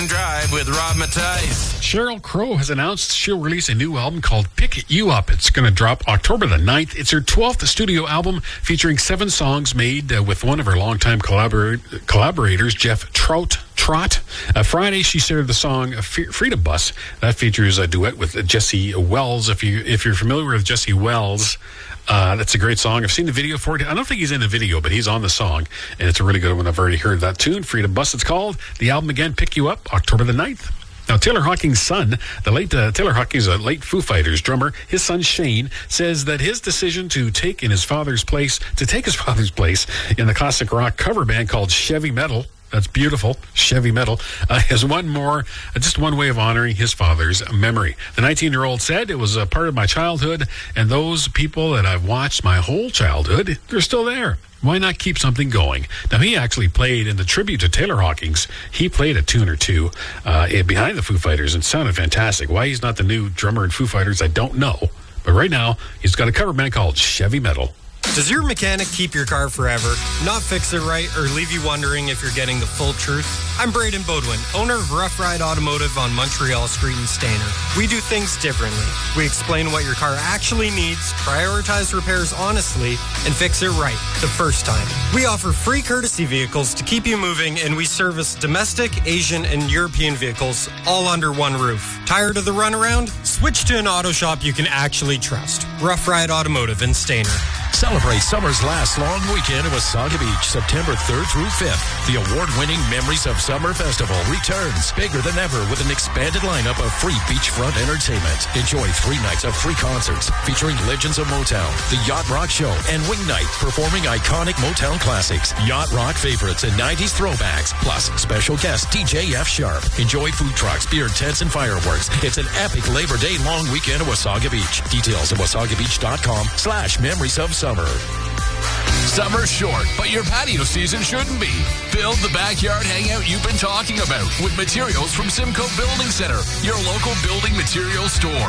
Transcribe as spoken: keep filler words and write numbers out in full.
Drive with Rob Mattice. Sheryl Crow has announced she'll release a new album called Pick You Up. It's going to drop October the ninth. It's her twelfth studio album featuring seven songs made uh, with one of her longtime collabor- collaborators, Jeff Trout. Trot. Uh, Friday, she shared the song uh, Freedom Bus. That features a duet with uh, Jesse Wells. If, you, if you're familiar with Jesse Wells, uh, that's a great song. I've seen the video for it. I don't think he's in the video, but he's on the song, and it's a really good one. I've already heard that tune, Freedom Bus, it's called. The album, again, Pick You Up, October the ninth. Now, Taylor Hawkins' son, the late uh, Taylor Hawkins, a late Foo Fighters drummer, his son Shane, says that his decision to take in his father's place, to take his father's place in the classic rock cover band called Chevy Metal, that's beautiful, Chevy Metal, uh, is one more, uh, just one way of honoring his father's memory. The nineteen-year-old said, it was a part of my childhood, and those people that I've watched my whole childhood, they're still there. Why not keep something going? Now, he actually played in the tribute to Taylor Hawkins. He played a tune or two uh, behind the Foo Fighters and sounded fantastic. Why he's not the new drummer in Foo Fighters, I don't know. But right now, he's got a cover band called Chevy Metal. Does your mechanic keep your car forever, not fix it right, or leave you wondering if you're getting the full truth? I'm Braden Bodwin, owner of Rough Ride Automotive on Montreal Street in Stayner. We do things differently. We explain what your car actually needs, prioritize repairs honestly, and fix it right the first time. We offer free courtesy vehicles to keep you moving, and we service domestic, Asian, and European vehicles all under one roof. Tired of the runaround? Switch to an auto shop you can actually trust. Rough Ride Automotive in Stayner. Celebrate summer's last long weekend at Wasaga Beach, September third through fifth. The award-winning Memories of Summer Festival returns bigger than ever with an expanded lineup of free beachfront entertainment. Enjoy three nights of free concerts featuring Legends of Motown, the Yacht Rock Show, and Wing Night performing iconic Motown classics, Yacht Rock favorites, and nineties throwbacks, plus special guest D J F Sharp. Enjoy food trucks, beer tents, and fireworks. It's an epic Labor Day long weekend at Wasaga Beach. Details at wasagabeach.com slash memories of summer. Summer's short, but your patio season shouldn't be. Build the backyard hangout you've been talking about with materials from Simcoe Building Center, your local building materials store.